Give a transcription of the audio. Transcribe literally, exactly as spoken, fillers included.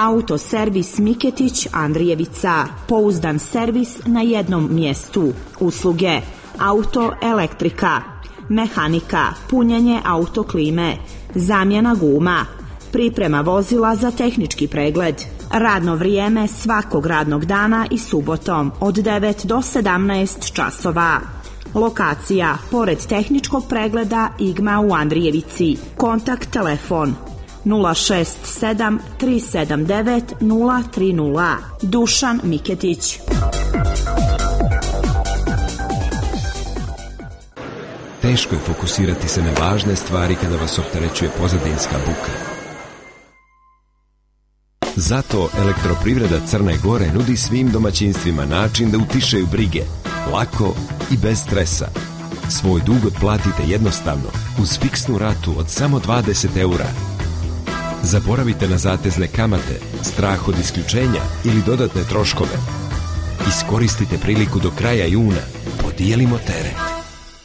Autoservis Miketić Andrijevica. Pouzdan servis na jednom mjestu. Usluge: auto elektrika, mehanika, punjenje auto klime, zamjena guma, priprema vozila za tehnički pregled. Radno vrijeme svakog radnog dana i subotom od devet do sedamnaest časova. Lokacija pored tehničkog pregleda I G M A u Andrijevici. Kontakt telefon nula šest sedam tri sedam devet nula tri nula. Dušan Miketić. Teško je fokusirati se na važne stvari kada vas opterećuje pozadinska buka. Zato Elektroprivreda Crne Gore nudi svim domaćinstvima način da utišaju brige, lako i bez stresa. Svoj dug otplatite jednostavno uz fiksnu ratu od samo dvadeset eura. Zaboravite na zatezne kamate, strah od isključenja ili dodatne troškove. Iskoristite priliku do kraja juna. Podijelimo teret.